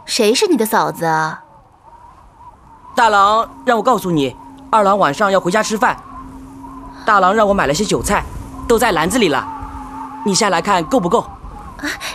谁是你的嫂子啊？ 大郎让我告诉你，二郎晚上要回家吃饭。大郎让我买了些酒菜，都在篮子里了。你下来看够不够？